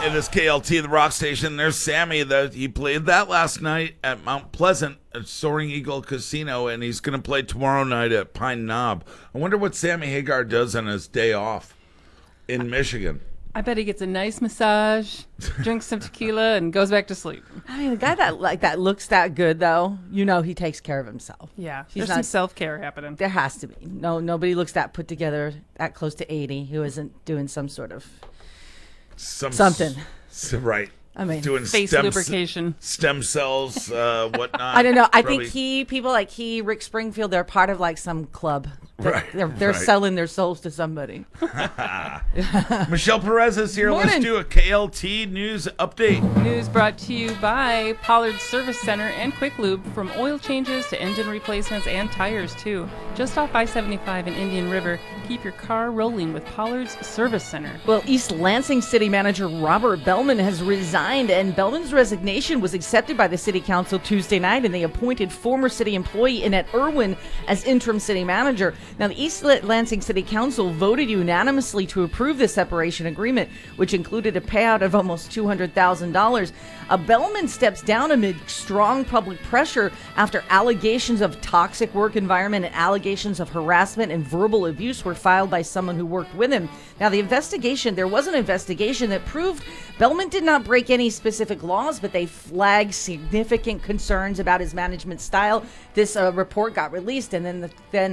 It is KLT, the rock station. There's Sammy. He played that last night at Mount Pleasant at Soaring Eagle Casino, and he's going to play tomorrow night at Pine Knob. I wonder what Sammy Hagar does on his day off in Michigan. I bet he gets a nice massage, drinks some tequila, and goes back to sleep. I mean, the guy that looks that good, though, he takes care of himself. Yeah, He's there's some self-care happening. There has to be. Nobody looks that put together, that close to 80, who isn't doing some sort of something. Right. I mean, doing face lubrication, stem cells, whatnot. I don't know. I think people like Rick Springfield, they're part of like some club. They're selling their souls to somebody. Michelle Perez is here. Morning. Let's do a KLT news update. News brought to you by Pollard Service Center and Quick Lube. From oil changes to engine replacements and tires, too. Just off I-75 in Indian River. Keep your car rolling with Pollard's Service Center. Well, East Lansing City Manager Robert Bellman has resigned, and Bellman's resignation was accepted by the City Council Tuesday night, and they appointed former city employee Annette Irwin as interim city manager. Now, the East Lansing City Council voted unanimously to approve the separation agreement, which included a payout of almost $200,000. Bellman steps down amid strong public pressure after allegations of toxic work environment and allegations of harassment and verbal abuse were filed by someone who worked with him. Now, there was an investigation that proved Bellman did not break any specific laws, but they flagged significant concerns about his management style. This report got released, and then